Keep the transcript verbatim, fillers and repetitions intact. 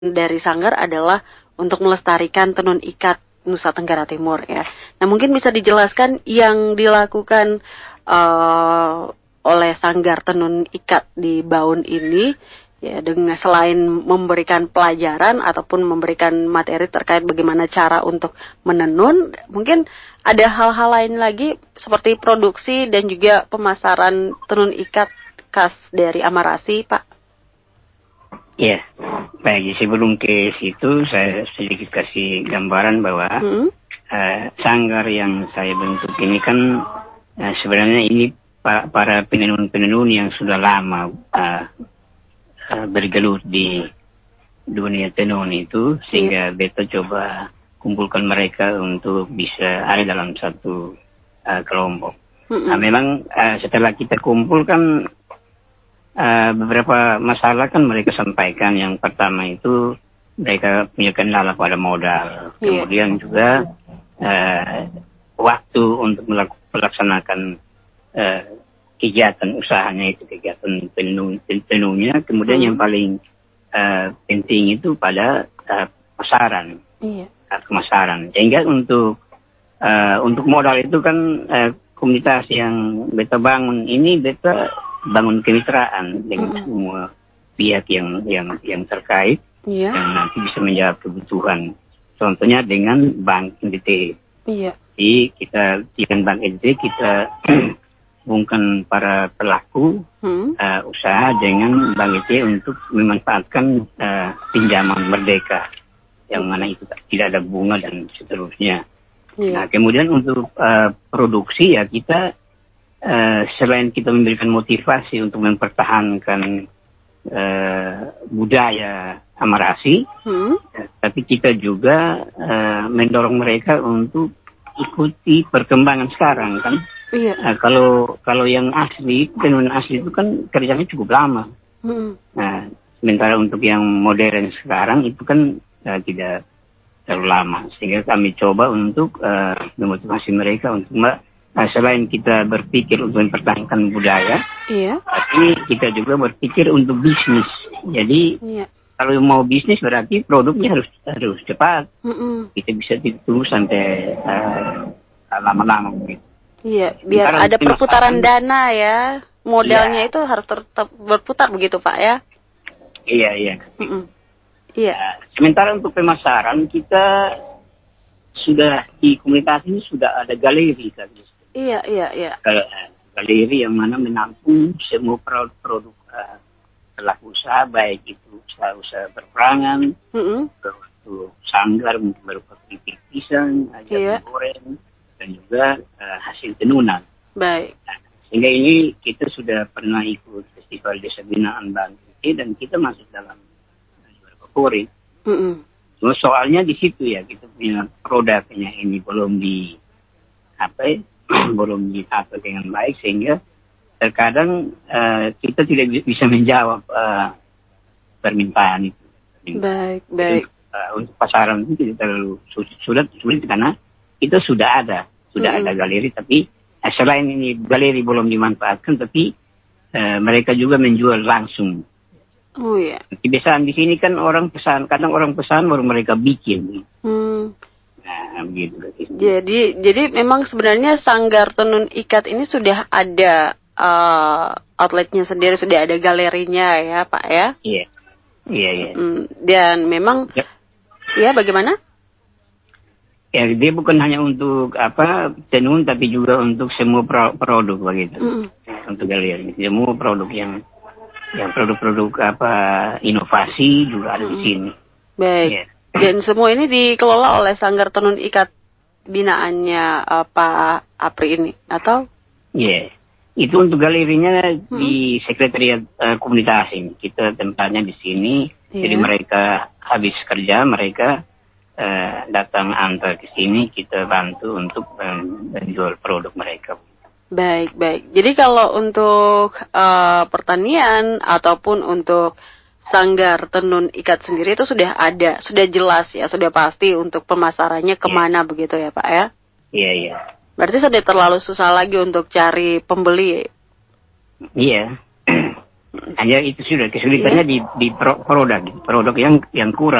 dari Sanggar adalah untuk melestarikan tenun ikat Nusa Tenggara Timur ya. Nah mungkin bisa dijelaskan yang dilakukan uh, oleh Sanggar Tenun Ikat di Baun ini ya, dengan selain memberikan pelajaran ataupun memberikan materi terkait bagaimana cara untuk menenun, mungkin ada hal-hal lain lagi seperti produksi dan juga pemasaran tenun ikat khas dari Amarasi, Pak. Ya, baik. Sebelum ke situ, saya sedikit kasih gambaran bahwa hmm? uh, sanggar yang saya bentuk ini kan uh, sebenarnya ini para, para penenun-penenun yang sudah lama uh, uh, bergelut di dunia tenun itu, sehingga yeah. beta coba kumpulkan mereka untuk bisa ada dalam satu uh, kelompok. Hmm. Nah, memang uh, setelah kita kumpulkan Uh, beberapa masalah kan mereka sampaikan. Yang pertama itu mereka punya kendala pada modal, yeah. kemudian juga uh, waktu untuk melaksanakan uh, kegiatan usahanya itu, kegiatan tenun, tenunnya, kemudian hmm. yang paling uh, penting itu pada uh, pasaran, yeah. uh, pemasaran. Sehingga untuk uh, untuk modal itu kan uh, komunitas yang beta bangun ini, beta bangun kemitraan dengan mm. semua pihak yang yang yang terkait, yeah. yang nanti bisa menjawab kebutuhan. Contohnya dengan Bank N D T. Yeah. Jadi kita dengan Bank N D T kita hubungkan para pelaku mm. uh, usaha dengan Bank N D T untuk memanfaatkan uh, pinjaman merdeka, yang mana itu tidak ada bunga dan seterusnya. Yeah. Nah, kemudian untuk uh, produksi ya kita Uh, selain kita memberikan motivasi untuk mempertahankan uh, budaya Amarasi, hmm. uh, tapi kita juga uh, mendorong mereka untuk ikuti perkembangan sekarang kan. Iya. Uh, kalau kalau yang asli, tenun asli itu kan kerjanya cukup lama. Hmm. Nah, sementara untuk yang modern sekarang itu kan uh, tidak terlalu lama, sehingga kami coba untuk uh, memotivasi mereka untuk mbak. Nah, selain kita berpikir untuk mempertahankan budaya, iya. tapi kita juga berpikir untuk bisnis. Jadi, iya. kalau mau bisnis berarti produknya harus harus cepat. Mm-mm. Kita bisa tunggu sampai uh, lama-lama begitu. Iya, biar sementara ada perputaran dana ya. Modalnya iya. itu harus tetap berputar begitu, Pak ya? Iya, iya. Mm-mm. Iya. Nah, sementara untuk pemasaran kita sudah di komunitas ini sudah ada galeri kan. Iya, iya, iya. Galeri yang mana menampung semua produk uh, pelaku usaha, baik itu usaha-usaha berperangan, mm-hmm. untuk sanggar, mungkin berupa keripik pisang, ajar iya. goreng, dan juga uh, hasil tenunan. Baik. Nah, sehingga ini kita sudah pernah ikut festival desa binaan Bangkit dan kita masuk dalam juara favorit. Mm-hmm. Soalnya di situ ya kita punya produknya ini belum di apa ya, belum ditata dengan baik, sehingga terkadang uh, kita tidak bisa menjawab uh, permintaan itu. Baik, baik. Jadi, uh, untuk pasaran itu tidak terlalu sulit, sulit, sulit karena itu sudah ada, sudah mm-hmm. ada galeri, tapi uh, selain ini galeri belum dimanfaatkan, tapi uh, mereka juga menjual langsung. Oh iya. Kebiasaan di sini kan orang pesan, kadang orang pesan baru mereka bikin. Hmm. Nah, begitu. Jadi, jadi memang sebenarnya Sanggar Tenun Ikat ini sudah ada uh, outletnya sendiri, sudah ada galerinya ya, Pak ya? Iya, iya, iya. Mm, dan memang, ya, ya bagaimana? Ya, dia bukan hanya untuk apa tenun, tapi juga untuk semua pro- produk begitu. Mm. Untuk galeri, semua produk yang, yang produk-produk apa inovasi juga ada mm. di sini. Baik. Ya. Dan semua ini dikelola oleh Sanggar Tenun Ikat binaannya uh, Pak Apri ini, atau? Iya, yeah. Itu untuk galerinya hmm. di sekretariat uh, komunitas ini. Kita tempatnya di sini, yeah. jadi mereka habis kerja, mereka uh, datang antar ke sini, kita bantu untuk um, menjual produk mereka. Baik, baik. Jadi kalau untuk uh, pertanian ataupun untuk Sanggar Tenun Ikat sendiri itu sudah ada, sudah jelas ya, sudah pasti untuk pemasarannya kemana yeah. begitu ya Pak ya? Iya, yeah, iya. Yeah. Berarti sudah terlalu susah lagi untuk cari pembeli. Iya. Yeah. Hanya itu sudah kesulitannya yeah. di di pro, produk produk yang yang kurang.